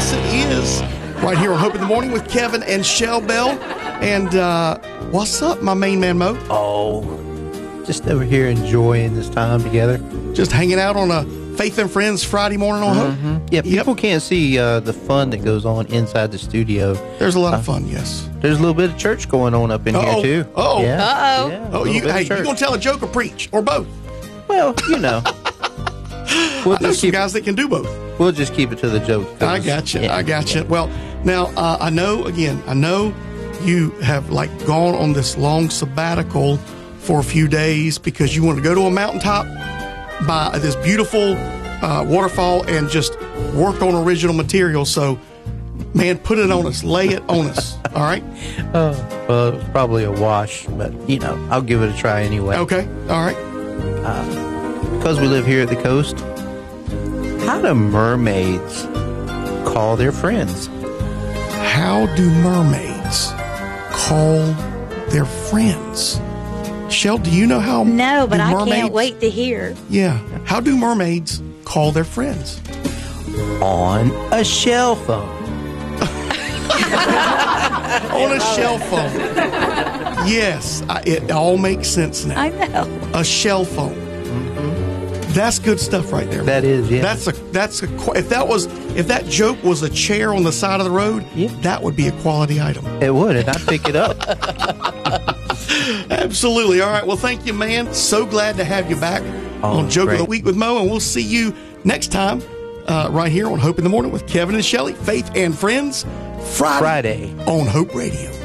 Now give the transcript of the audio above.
Yes, it is. Right here on Hope in the Morning with Kevin and Shell Bell. And what's up, my main man, Mo? Oh, just over here enjoying this time together. Just hanging out on a Faith and Friends Friday morning on Hope. Yeah, people can't see the fun that goes on inside the studio. There's a lot of fun, yes. There's a little bit of church going on up in here, too. Uh-oh. Yeah. Uh-oh. Yeah, Oh, you going to tell a joke or preach? Or both? Well, you know. I know some guys that can do both. We'll just keep it to the joke. I got you. I got you. Well, now, I know you have gone on this long sabbatical for a few days because you want to go to a mountaintop by this beautiful waterfall and just work on original material. So, man, put it on us. Lay it on us. All right? Well, it was probably a wash, but, I'll give it a try anyway. Okay. All right. Because we live here at the coast, how do mermaids call their friends? How do mermaids call their friends? Shell, do you know how? No, but I mermaids, can't wait to hear. Yeah. How do mermaids call their friends? On a shell phone. On a shell phone. Yes. It all makes sense now. I know. A shell phone. That's good stuff right there. That is, yeah. If that joke was a chair on the side of the road, that would be a quality item. It would, and I'd pick it up. Absolutely. All right. Well, thank you, man. So glad to have you back on Joke of the Week with Mo, and we'll see you next time right here on Hope in the Morning with Kevin and Shelley, Faith and Friends, Friday on Hope Radio.